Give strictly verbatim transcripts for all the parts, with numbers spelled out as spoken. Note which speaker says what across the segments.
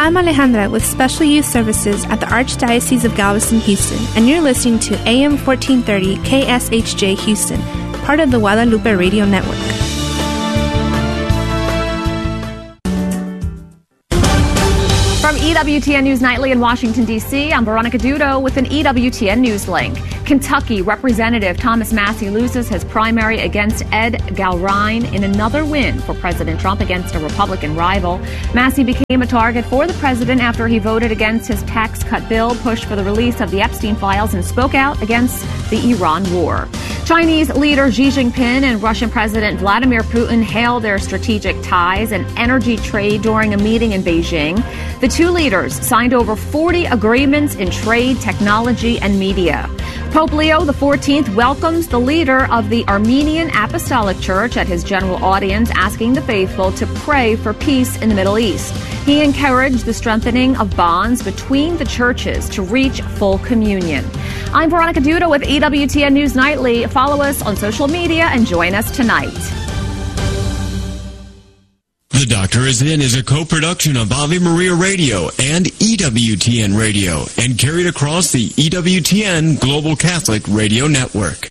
Speaker 1: I'm Alejandra with Special Youth Services at the Archdiocese of Galveston, Houston, and you're listening to A M fourteen thirty K S H J Houston, part of the Guadalupe Radio Network.
Speaker 2: From E W T N News Nightly in Washington, D C, I'm Veronica Dudo with an E W T N News link. Kentucky Representative Thomas Massie loses his primary against Ed Galrine in another win for President Trump against a Republican rival. Massie became a target for the president after he voted against his tax cut bill, pushed for the release of the Epstein files, and spoke out against the Iran war. Chinese leader Xi Jinping and Russian President Vladimir Putin hailed their strategic ties and energy trade during a meeting in Beijing. The two leaders signed over forty agreements in trade, technology, and media. Pope Leo the fourteenth welcomes the leader of the Armenian Apostolic Church at his general audience, asking the faithful to pray for peace in the Middle East. He encouraged the strengthening of bonds between the churches to reach full communion. I'm Veronica Duda with E W T N News Nightly. Follow us on social media and join us tonight.
Speaker 3: The Doctor Is In is a co-production of Ave Maria Radio and E W T N Radio and carried across the E W T N Global Catholic Radio Network.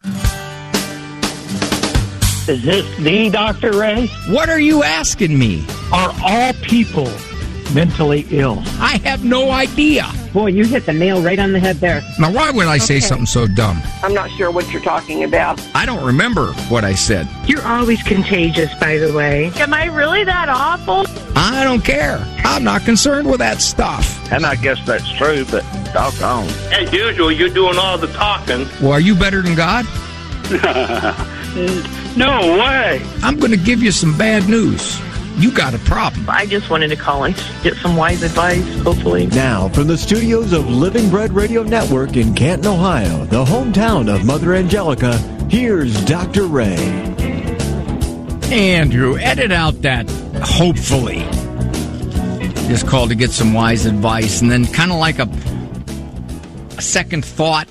Speaker 4: Is this the Doctor Ray?
Speaker 5: What are you asking me?
Speaker 4: Are all people mentally ill?
Speaker 5: I have no idea.
Speaker 6: Boy, you hit the nail right on the head there.
Speaker 5: Now, why would I say
Speaker 6: Okay.
Speaker 5: something so dumb?
Speaker 6: I'm not sure what you're talking about.
Speaker 5: I don't remember what I said.
Speaker 6: You're always contagious, by the way.
Speaker 7: Am I really that awful?
Speaker 5: I don't care. I'm not concerned with that stuff.
Speaker 8: And I guess that's true, but doggone.
Speaker 9: As usual, you're doing all the talking.
Speaker 5: Well, are you better than God?
Speaker 9: No way.
Speaker 5: I'm going to give you some bad news. You got a problem.
Speaker 7: I just wanted to call and get some wise advice, hopefully.
Speaker 10: Now, from the studios of Living Bread Radio Network in Canton, Ohio, the hometown of Mother Angelica, here's Doctor Ray.
Speaker 5: Andrew, edit out that hopefully. Just called to get some wise advice, and then kind of like a, a second thought,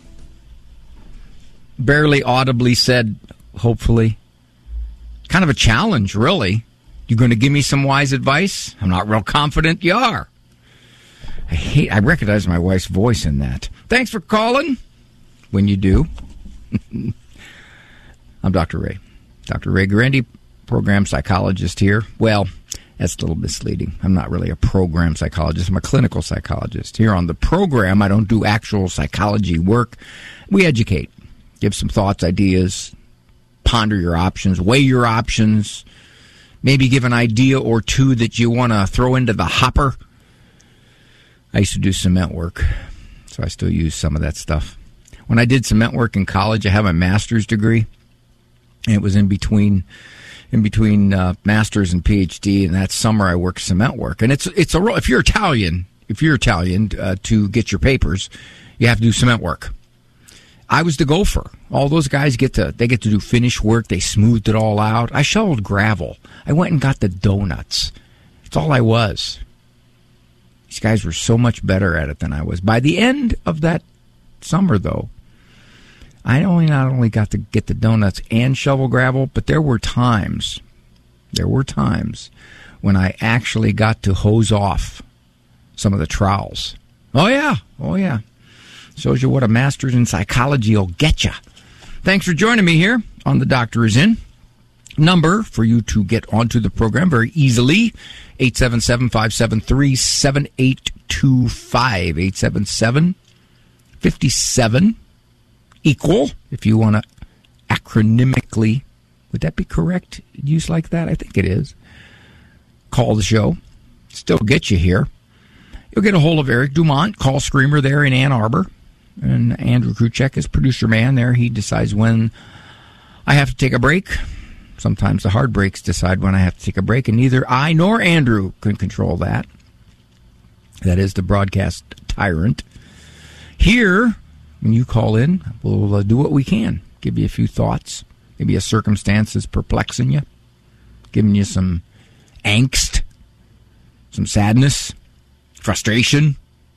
Speaker 5: barely audibly said, hopefully. Kind of a challenge, really. You going to give me some wise advice? I'm not real confident you are. I hate. I recognize my wife's voice in that. Thanks for calling. When you do. I'm Doctor Ray. Doctor Ray Guarendi, program psychologist here. Well, that's a little misleading. I'm not really a program psychologist. I'm a clinical psychologist. Here on the program, I don't do actual psychology work. We educate. Give some thoughts, ideas, ponder your options, weigh your options, maybe give an idea or two that you want to throw into the hopper. I used to do cement work, so I still use some of that stuff. When I did cement work in college, I have a master's degree, and it was in between in between uh, master's and PhD, and that summer I worked cement work. And it's it's a if you're Italian, if you're Italian, uh, to get your papers, you have to do cement work. I was the gopher. All those guys get to they get to do finish work. They smoothed it all out. I shoveled gravel. I went and got the donuts. That's all I was. These guys were so much better at it than I was. By the end of that summer, though, I only not only got to get the donuts and shovel gravel, but there were times, there were times when I actually got to hose off some of the trowels. Oh, yeah. Oh, yeah. Shows you what a master's in psychology will get you. Thanks for joining me here on The Doctor Is In. Number for you to get onto the program very easily, eight seven seven, five seven three, seven eight two five, eight seven seven, five seven, equal, if you want to acronymically, would that be correct, use like that? I think it is. Call the show. Still get you here. You'll get a hold of Eric Dumont, call screamer there in Ann Arbor. And Andrew Kruchek is producer man there. He decides when I have to take a break. Sometimes the hard breaks decide when I have to take a break, and neither I nor Andrew can control that. That is the broadcast tyrant. Here, when you call in, we'll uh, do what we can. Give you a few thoughts. Maybe a circumstance is perplexing you. Giving you some angst, some sadness, frustration,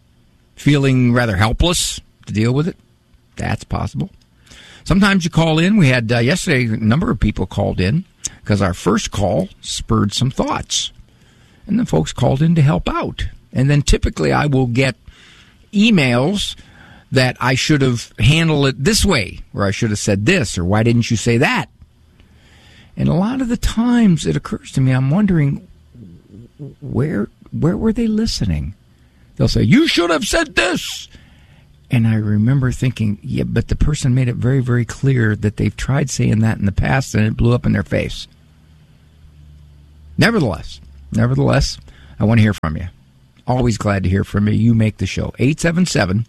Speaker 5: feeling rather helpless to deal with it. That's possible. Sometimes you call in. We had uh, yesterday a number of people called in because our first call spurred some thoughts. And the folks called in to help out. And then typically I will get emails that I should have handled it this way, or I should have said this, or why didn't you say that? And a lot of the times it occurs to me, I'm wondering, where where were they listening? They'll say, you should have said this. And I remember thinking, yeah, but the person made it very, very clear that they've tried saying that in the past and it blew up in their face. Nevertheless, nevertheless, I want to hear from you. Always glad to hear from you. You make the show. eight seven seven,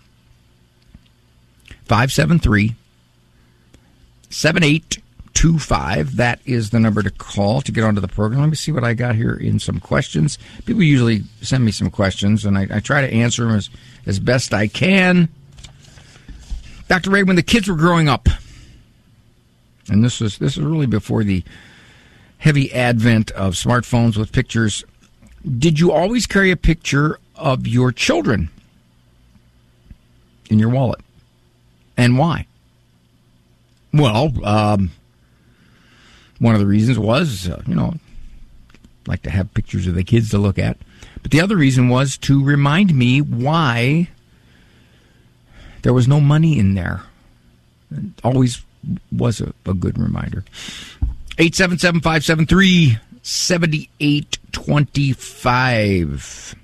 Speaker 5: five seven three, seven eight two five. That is the number to call to get onto the program. Let me see what I got here in some questions. People usually send me some questions, and I, I try to answer them as, as best I can. Doctor Ray, when the kids were growing up, and this was this was really before the heavy advent of smartphones with pictures, did you always carry a picture of your children in your wallet? And why? Well, um, one of the reasons was, uh, you know, like to have pictures of the kids to look at. But the other reason was to remind me why there was no money in there. It always was a, a good reminder. eight seven seven, five seven three, seven eight two five.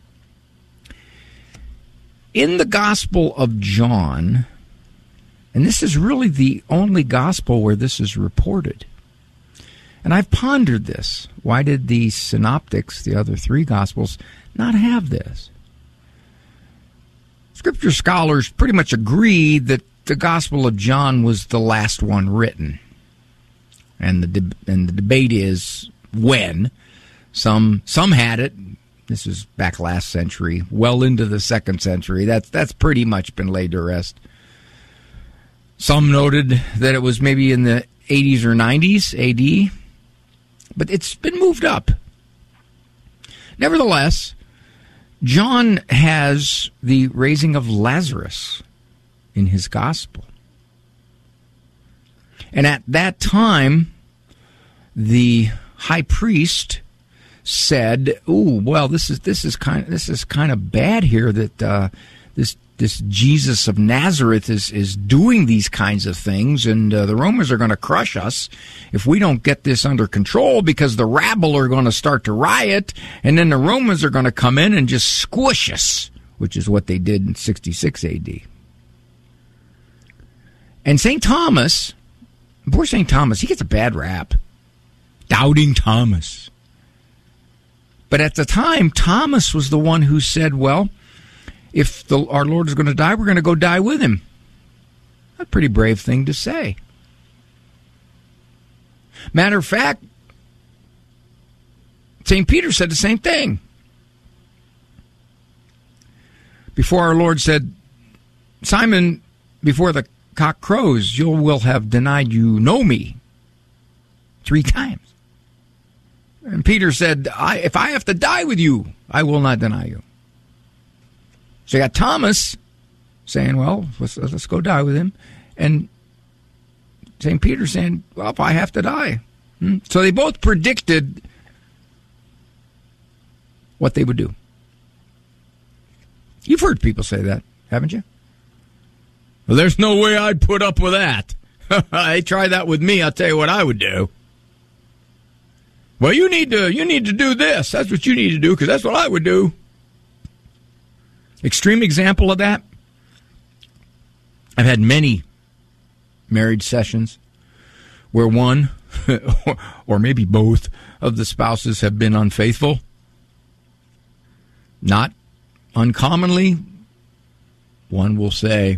Speaker 5: In the Gospel of John, and this is really the only gospel where this is reported, and I've pondered this. Why did the synoptics, the other three gospels, not have this? Scripture scholars pretty much agree that the Gospel of John was the last one written. And the de- and the debate is when. Some some had it. This is back last century, well into the second century. That's that's pretty much been laid to rest. Some noted that it was maybe in the eighties or nineties A D, but it's been moved up. Nevertheless, John has the raising of Lazarus in his gospel. And at that time, the high priest said, "Ooh, well, this is this is kind of this is kind of bad here that uh, this this Jesus of Nazareth is is doing these kinds of things, and uh, the Romans are going to crush us if we don't get this under control, because the rabble are going to start to riot, and then the Romans are going to come in and just squish us," which is what they did in sixty-six A D. And Saint Thomas, poor Saint Thomas, he gets a bad rap. Doubting Thomas. But at the time, Thomas was the one who said, well, if the, our Lord is going to die, we're going to go die with him. A pretty brave thing to say. Matter of fact, Saint Peter said the same thing. Before our Lord said, Simon, before the cock crows, you will have denied you know me three times. And Peter said, I, if I have to die with you, I will not deny you. So you got Thomas saying, well, let's, let's go die with him. And Saint Peter saying, well, if I have to die. Hmm? So they both predicted what they would do. You've heard people say that, haven't you? Well, there's no way I'd put up with that. They try that with me, I'll tell you what I would do. Well, you need to you need to do this. That's what you need to do, because that's what I would do. Extreme example of that. I've had many marriage sessions where one, or maybe both, of the spouses have been unfaithful. Not uncommonly, one will say,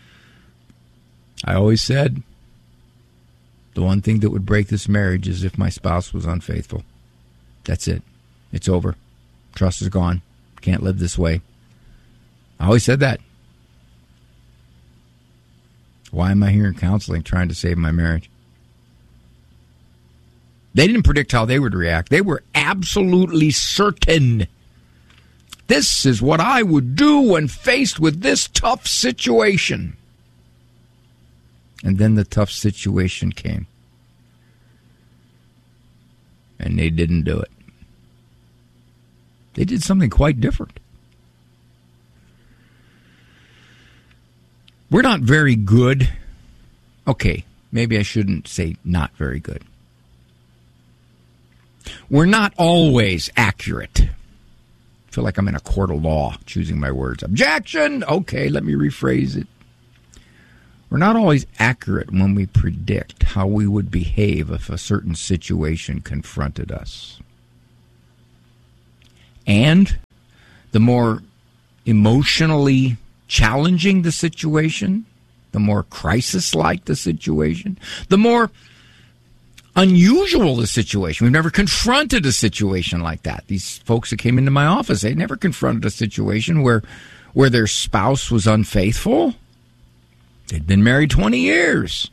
Speaker 5: I always said, the one thing that would break this marriage is if my spouse was unfaithful. That's it. It's over. Trust is gone. Can't live this way. I always said that. Why am I here in counseling trying to save my marriage? They didn't predict how they would react. They were absolutely certain. This is what I would do when faced with this tough situation. And then the tough situation came. And they didn't do it. They did something quite different. We're not very good. Okay, maybe I shouldn't say not very good. We're not always accurate. I feel like I'm in a court of law, choosing my words. Objection! Okay, let me rephrase it. We're not always accurate when we predict how we would behave if a certain situation confronted us. And the more emotionally challenging the situation, the more crisis-like the situation, the more unusual the situation. We've never confronted a situation like that. These folks that came into my office, they never confronted a situation where, where their spouse was unfaithful. They'd been married twenty years.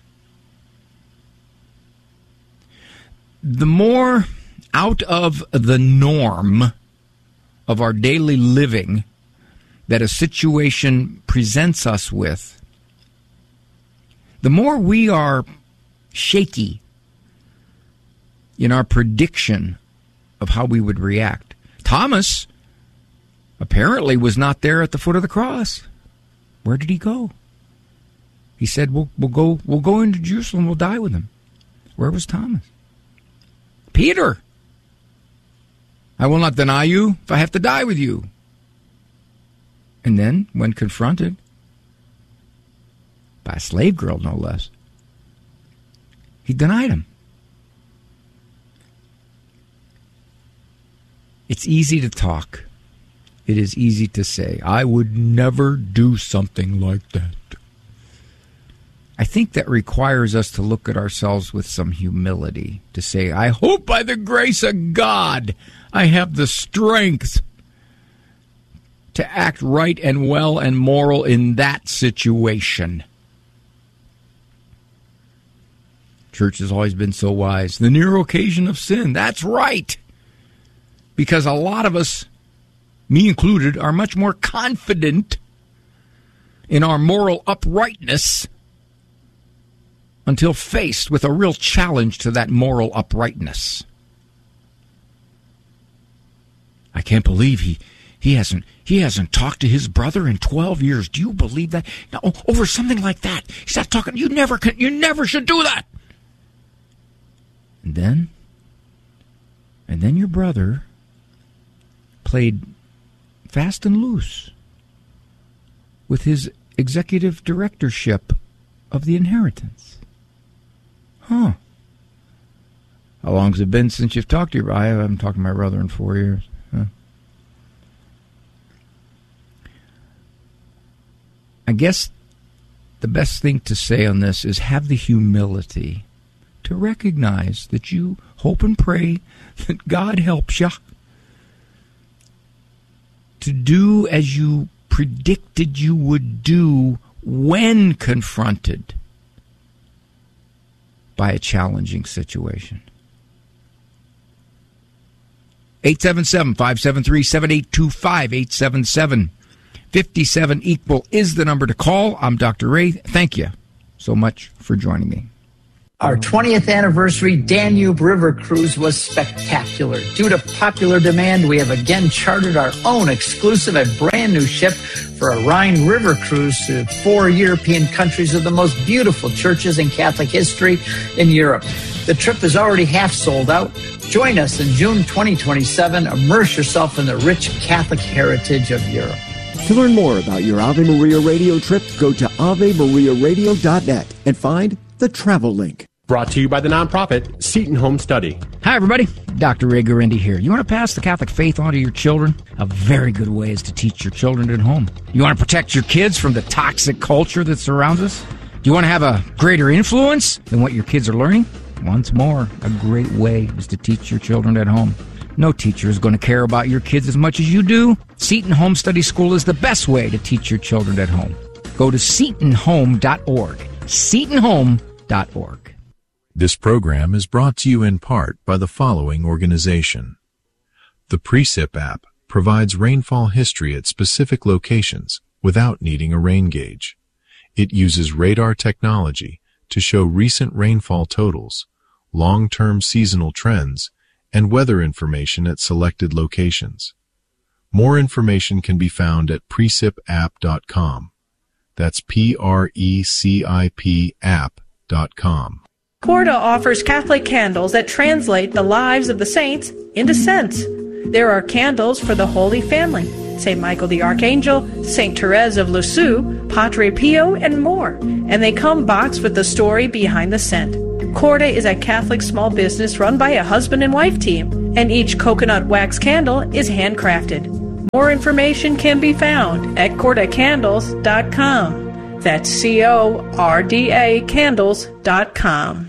Speaker 5: The more out of the norm of our daily living that a situation presents us with, the more we are shaky in our prediction of how we would react. Thomas apparently was not there at the foot of the cross. Where did he go? He said, we'll, we'll go we'll go into Jerusalem, we'll die with him. Where was Thomas? Peter, I will not deny you if I have to die with you. And then, when confronted by a slave girl, no less, he denied him. It's easy to talk. It is easy to say, I would never do something like that. I think that requires us to look at ourselves with some humility, to say, I hope by the grace of God I have the strength to act right and well and moral in that situation. Church has always been so wise. The near occasion of sin, that's right. Because a lot of us, me included, are much more confident in our moral uprightness until faced with a real challenge to that moral uprightness. I can't believe he he hasn't he hasn't talked to his brother in twelve years. Do you believe that? Now, over something like that, he's not talking. You never can. You never should do that. And then, and then your brother played fast and loose with his executive directorship of the inheritance. Huh. How long has it been since you've talked to your brother? I haven't talked to my brother in four years. Huh. I guess the best thing to say on this is have the humility to recognize that you hope and pray that God helps you to do as you predicted you would do when confronted by a challenging situation. eight seven seven, five seven three, seven eight two five, eight seven seven, five seven equal is the number to call. I'm Doctor Ray. Thank you so much for joining me.
Speaker 11: Our twentieth anniversary Danube River Cruise was spectacular. Due to popular demand, we have again chartered our own exclusive and brand new ship for a Rhine River Cruise to four European countries with the most beautiful churches in Catholic history in Europe. The trip is already half sold out. Join us in June twenty twenty-seven. Immerse yourself in the rich Catholic heritage of Europe.
Speaker 10: To learn more about your Ave Maria radio trip, go to ave maria radio dot net and find the travel link.
Speaker 12: Brought to you by the nonprofit Seton Home Study.
Speaker 5: Hi, everybody. Doctor Ray Guarendi here. You want to pass the Catholic faith on to your children? A very good way is to teach your children at home. You want to protect your kids from the toxic culture that surrounds us? Do you want to have a greater influence than what your kids are learning? Once more, a great way is to teach your children at home. No teacher is going to care about your kids as much as you do. Seton Home Study School is the best way to teach your children at home. Go to seton home dot org. seton home dot org.
Speaker 13: This program is brought to you in part by the following organization. The Precip app provides rainfall history at specific locations without needing a rain gauge. It uses radar technology to show recent rainfall totals, long-term seasonal trends, and weather information at selected locations. More information can be found at precip app dot com. That's P R E C I P app dot com.
Speaker 14: Corda offers Catholic candles that translate the lives of the saints into scents. There are candles for the Holy Family, Saint Michael the Archangel, Saint Therese of Lisieux, Padre Pio, and more. And they come boxed with the story behind the scent. Corda is a Catholic small business run by a husband and wife team, and each coconut wax candle is handcrafted. More information can be found at corda candles dot com. That's C O R D A candles dot com.